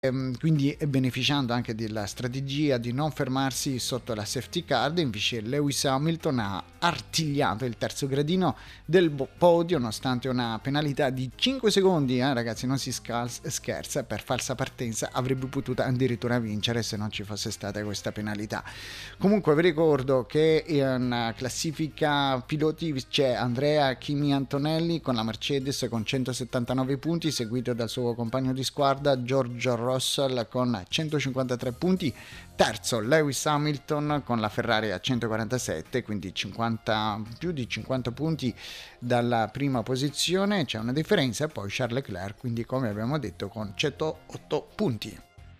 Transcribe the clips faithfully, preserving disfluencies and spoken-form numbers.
ehm, quindi beneficiando anche della strategia di non fermarsi sotto la safety car. Invece Lewis Hamilton ha artigliato il terzo gradino del podio nonostante una penalità di cinque secondi, eh, ragazzi, non si scherza, per falsa partenza. Avrebbe potuto addirittura vincere se non ci fosse stata questa penalità. Comunque vi ricordo che in classifica piloti c'è Andrea Kimi Antonelli con la Mercedes con centosettantanove punti, seguito dal suo compagno di squadra George Russell con centocinquantatré punti, terzo Lewis Hamilton con la Ferrari a centoquarantasette, quindi cinquanta, più di cinquanta punti dalla prima posizione, c'è una differenza, e poi Charles Leclerc, quindi come abbiamo detto, con centootto punti.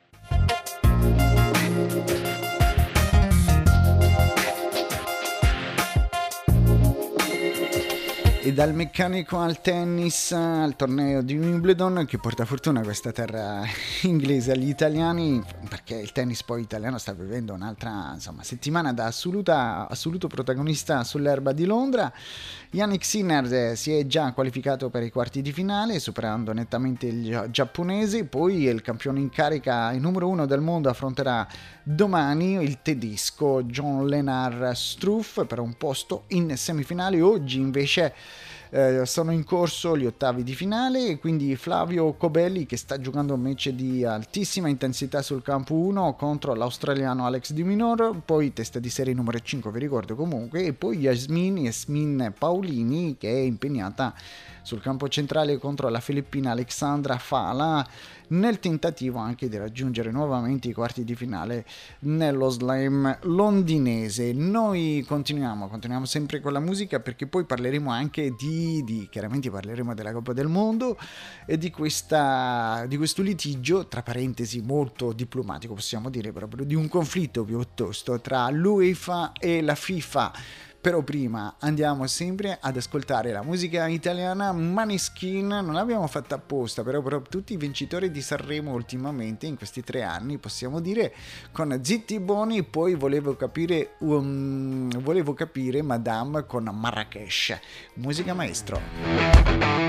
E dal meccanico al tennis, al torneo di Wimbledon, che porta fortuna questa terra inglese agli italiani, perché il tennis poi italiano sta vivendo un'altra, insomma, settimana da assoluta, assoluto protagonista sull'erba di Londra. Jannik Sinner si è già qualificato per i quarti di finale, superando nettamente il giapponese. Poi il campione in carica, il numero uno del mondo, affronterà domani il tedesco Jan-Lennard Struff per un posto in semifinale. Oggi invece Eh, sono in corso gli ottavi di finale, e quindi Flavio Cobelli, che sta giocando un match di altissima intensità sul campo uno contro l'australiano Alex de Minaur, poi testa di serie numero cinque, vi ricordo comunque, e poi Yasmin Yasmin Paolini, che è impegnata sul campo centrale contro la filippina Alexandra Fala, nel tentativo anche di raggiungere nuovamente i quarti di finale nello slam londinese. Noi continuiamo, continuiamo sempre con la musica, perché poi parleremo anche di, di chiaramente parleremo della Coppa del Mondo e di, questa, di questo litigio, tra parentesi molto diplomatico possiamo dire, proprio di un conflitto piuttosto tra l'UEFA e la FIFA. Però prima andiamo sempre ad ascoltare la musica italiana. Maneskin, non l'abbiamo fatta apposta, però, però tutti i vincitori di Sanremo ultimamente in questi tre anni, possiamo dire, con Zitti Boni. Poi volevo capire um, volevo capire Madame con Marrakesh. Musica maestro.